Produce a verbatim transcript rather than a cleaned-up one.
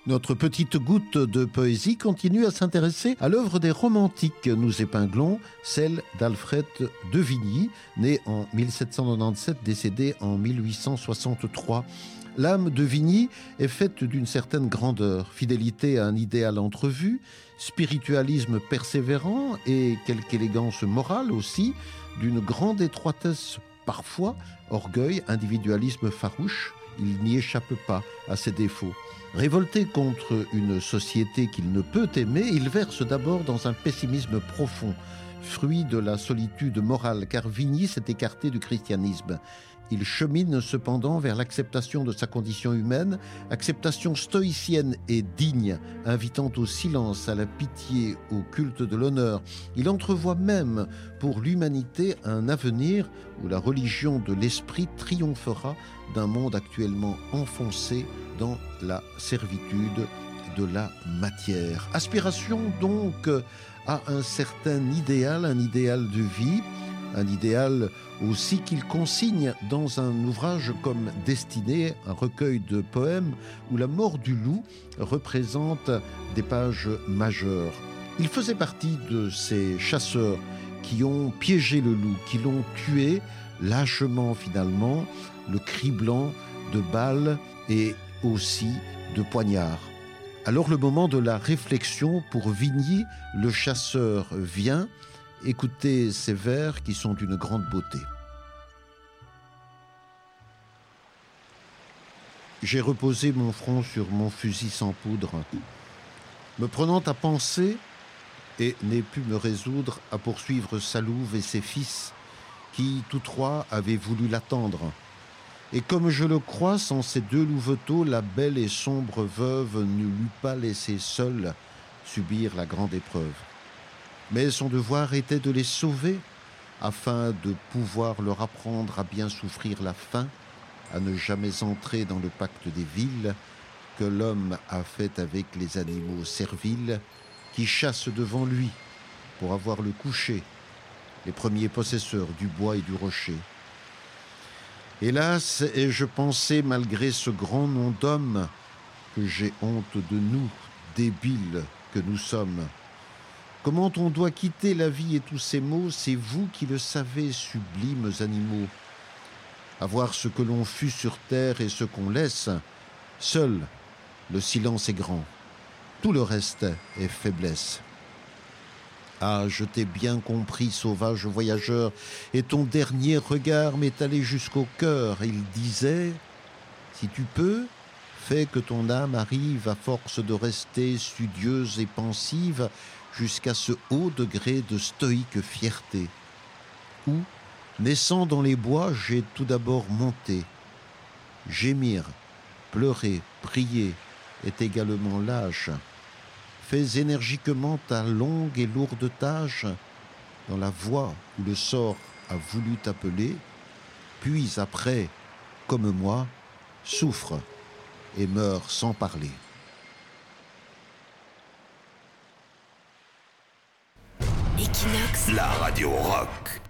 Notre petite goutte de poésie continue à s'intéresser à l'œuvre des romantiques. Nous épinglons celle d'Alfred de Vigny, né en mille sept cent quatre-vingt-dix-sept, décédé en mille huit cent soixante-trois. L'âme de Vigny est faite d'une certaine grandeur, fidélité à un idéal entrevu, spiritualisme persévérant et quelque élégance morale aussi, d'une grande étroitesse parfois, orgueil, individualisme farouche. Il n'y échappe pas à ses défauts. Révolté contre une société qu'il ne peut aimer, il verse d'abord dans un pessimisme profond, fruit de la solitude morale, car Vigny s'est écarté du christianisme. Il chemine cependant vers l'acceptation de sa condition humaine, acceptation stoïcienne et digne, invitant au silence, à la pitié, au culte de l'honneur. Il entrevoit même pour l'humanité un avenir où la religion de l'esprit triomphera d'un monde actuellement enfoncé dans la servitude de la matière. Aspiration donc à un certain idéal, un idéal de vie, un idéal aussi qu'il consigne dans un ouvrage comme Destinée, un recueil de poèmes où la mort du loup représente des pages majeures. Il faisait partie de ces chasseurs qui ont piégé le loup, qui l'ont tué lâchement finalement, le criblant de balles et aussi de poignards. Alors le moment de la réflexion pour Vigny, le chasseur vient. Écoutez ces vers qui sont d'une grande beauté. J'ai reposé mon front sur mon fusil sans poudre, me prenant à penser, et n'ai pu me résoudre à poursuivre sa louve et ses fils, qui tous trois avaient voulu l'attendre. Et comme je le crois, sans ces deux louveteaux, la belle et sombre veuve ne l'eût pas laissé seule subir la grande épreuve. Mais son devoir était de les sauver, afin de pouvoir leur apprendre à bien souffrir la faim, à ne jamais entrer dans le pacte des villes que l'homme a fait avec les animaux serviles qui chassent devant lui pour avoir le coucher, les premiers possesseurs du bois et du rocher. Hélas, ai-je pensé, malgré ce grand nom d'homme, que j'ai honte de nous, débiles que nous sommes. Comment on doit quitter la vie et tous ces maux, c'est vous qui le savez, sublimes animaux. Avoir ce que l'on fut sur terre et ce qu'on laisse, seul le silence est grand. Tout le reste est faiblesse. Ah, je t'ai bien compris, sauvage voyageur, et ton dernier regard m'est allé jusqu'au cœur. Il disait, si tu peux, fais que ton âme arrive à force de rester studieuse et pensive jusqu'à ce haut degré de stoïque fierté, où, naissant dans les bois, j'ai tout d'abord monté. Gémir, pleurer, prier est également lâche. Fais énergiquement ta longue et lourde tâche dans la voie où le sort a voulu t'appeler, puis après, comme moi, souffre et meurs sans parler. Equinox, la radio rock.